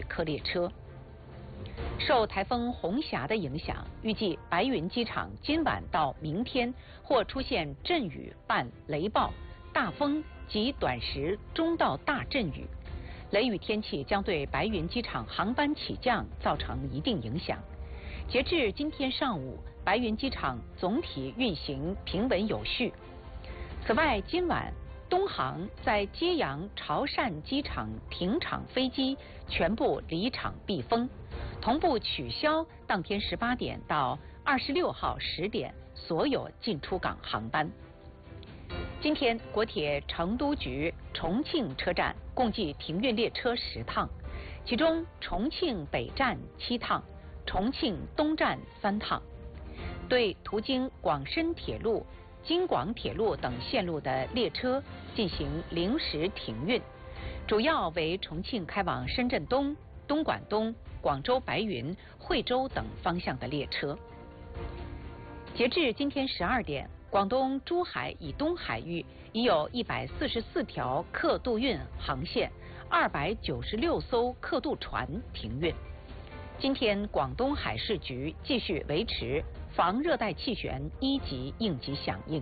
客列车。受台风红霞的影响，预计白云机场今晚到明天或出现阵雨伴雷暴、大风及短时中到大阵雨。雷雨天气将对白云机场航班起降造成一定影响。截至今天上午，白云机场总体运行平稳有序。此外，今晚东航在揭阳潮汕机场停场飞机全部离场避风，同步取消当天18点到26号10点所有进出港航班。今天，国铁成都局重庆车站共计停运列车10趟，其中重庆北站7趟，重庆东站3趟。对途经广深铁路、京广铁路等线路的列车进行临时停运，主要为重庆开往深圳东、东莞东、广州白云、惠州等方向的列车。截至今天12点，广东珠海以东海域已有144条客渡运航线，296艘客渡船停运。今天，广东海事局继续维持防热带气旋1级应急响应。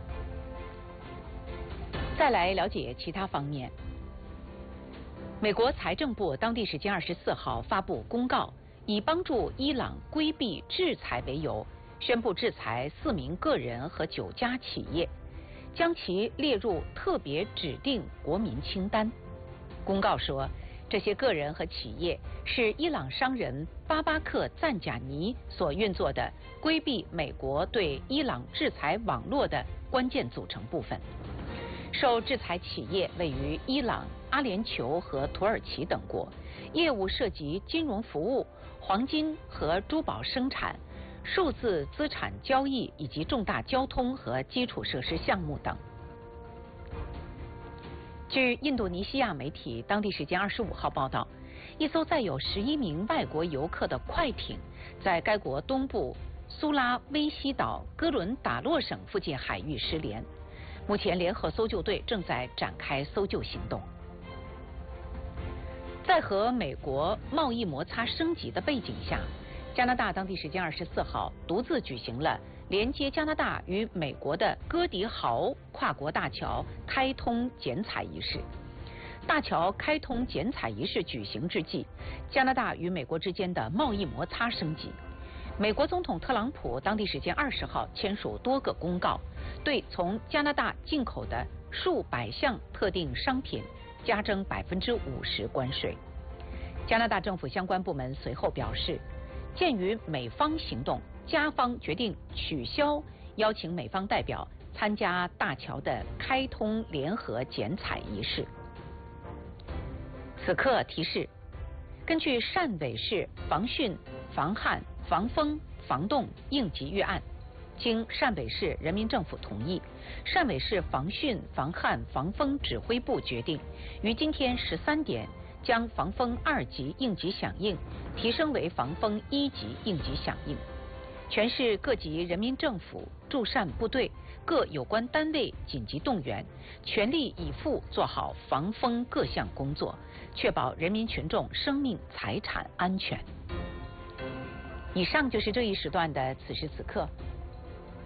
再来了解其他方面。美国财政部当地时间24号发布公告，以帮助伊朗规避制裁为由，宣布制裁4名个人和9家企业，将其列入特别指定国民清单。公告说，这些个人和企业是伊朗商人巴巴克赞贾尼所运作的规避美国对伊朗制裁网络的关键组成部分。受制裁企业位于伊朗、阿联酋和土耳其等国，业务涉及金融服务、黄金和珠宝生产、数字资产交易以及重大交通和基础设施项目等。据印度尼西亚媒体当地时间25号报道，一艘载有11名外国游客的快艇在该国东部苏拉威西岛哥伦达洛省附近海域失联，目前联合搜救队正在展开搜救行动。在和美国贸易摩擦升级的背景下，加拿大当地时间24号独自举行了连接加拿大与美国的哥迪豪跨国大桥开通剪彩仪式。大桥开通剪彩仪式举行之际，加拿大与美国之间的贸易摩擦升级。美国总统特朗普当地时间20号签署多个公告，对从加拿大进口的数百项特定商品加征50%关税。加拿大政府相关部门随后表示，鉴于美方行动，加方决定取消邀请美方代表参加大桥的开通联合剪彩仪式。此刻提示，根据汕尾市防汛、防旱、防风、防冻应急预案，经汕尾市人民政府同意，汕尾市防汛、防旱、防风指挥部决定，于今天13点将防风2级应急响应提升为防风1级应急响应。全市各级人民政府、驻汕部队、各有关单位紧急动员，全力以赴做好防风各项工作，确保人民群众生命财产安全。以上就是这一时段的此时此刻，